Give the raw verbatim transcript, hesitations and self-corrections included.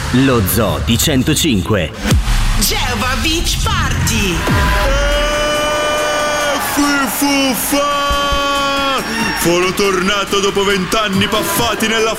Lo Zoo di centocinque. Geova Beach Party. Fuffa! Sono tornato dopo vent'anni paffati nella